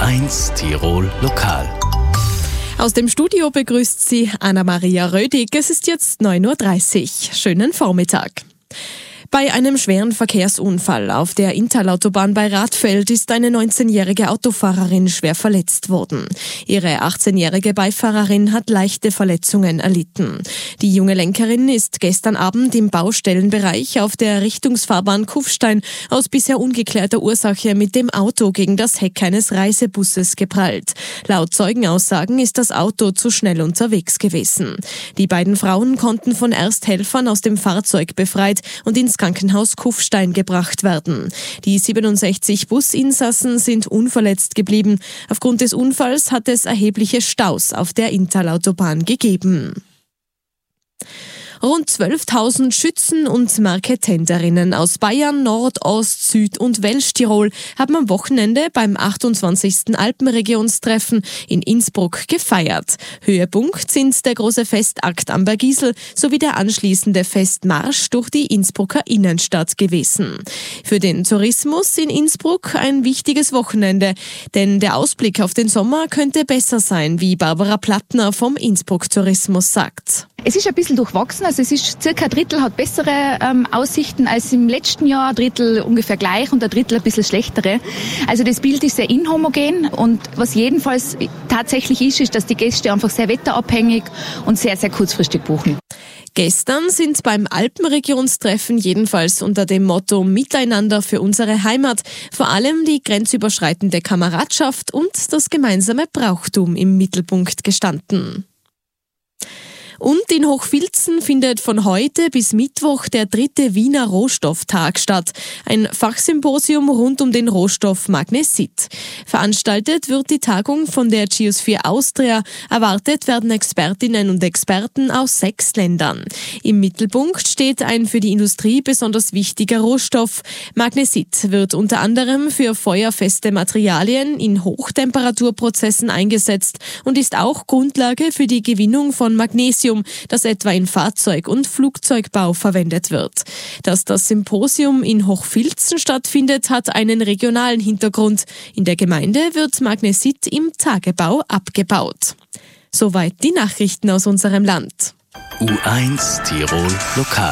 U1 Tirol Lokal. Aus dem Studio begrüßt Sie Anna-Maria Rödig. Es ist jetzt 9:30 Uhr. Schönen Vormittag. Bei einem schweren Verkehrsunfall auf der Inntalautobahn bei Radfeld ist eine 19-jährige Autofahrerin schwer verletzt worden. Ihre 18-jährige Beifahrerin hat leichte Verletzungen erlitten. Die junge Lenkerin ist gestern Abend im Baustellenbereich auf der Richtungsfahrbahn Kufstein aus bisher ungeklärter Ursache mit dem Auto gegen das Heck eines Reisebusses geprallt. Laut Zeugenaussagen ist das Auto zu schnell unterwegs gewesen. Die beiden Frauen konnten von Ersthelfern aus dem Fahrzeug befreit und ins Krankenhaus Kufstein gebracht werden. Die 67 Businsassen sind unverletzt geblieben. Aufgrund des Unfalls hat es erhebliche Staus auf der Inntalautobahn gegeben. Rund 12.000 Schützen und Marketenderinnen aus Bayern, Nord-, Ost-, Süd- und Welschtirol haben am Wochenende beim 28. Alpenregionstreffen in Innsbruck gefeiert. Höhepunkt sind der große Festakt am Bergisel sowie der anschließende Festmarsch durch die Innsbrucker Innenstadt gewesen. Für den Tourismus in Innsbruck ein wichtiges Wochenende, denn der Ausblick auf den Sommer könnte besser sein, wie Barbara Plattner vom Innsbruck Tourismus sagt. Es ist ein bisschen durchwachsen, also es ist circa ein Drittel hat bessere Aussichten als im letzten Jahr, ein Drittel ungefähr gleich und ein Drittel ein bisschen schlechtere. Also das Bild ist sehr inhomogen und was jedenfalls tatsächlich ist, dass die Gäste einfach sehr wetterabhängig und sehr, sehr kurzfristig buchen. Gestern sind beim Alpenregionstreffen jedenfalls unter dem Motto Miteinander für unsere Heimat vor allem die grenzüberschreitende Kameradschaft und das gemeinsame Brauchtum im Mittelpunkt gestanden. Und in Hochfilzen findet von heute bis Mittwoch der 3. Wiener Rohstofftag statt. Ein Fachsymposium rund um den Rohstoff Magnesit. Veranstaltet wird die Tagung von der Geosphere Austria. Erwartet werden Expertinnen und Experten aus 6 Ländern. Im Mittelpunkt steht ein für die Industrie besonders wichtiger Rohstoff. Magnesit wird unter anderem für feuerfeste Materialien in Hochtemperaturprozessen eingesetzt und ist auch Grundlage für die Gewinnung von Magnesium, das etwa in Fahrzeug- und Flugzeugbau verwendet wird. Dass das Symposium in Hochfilzen stattfindet, hat einen regionalen Hintergrund. In der Gemeinde wird Magnesit im Tagebau abgebaut. Soweit die Nachrichten aus unserem Land. U1 Tirol Lokal.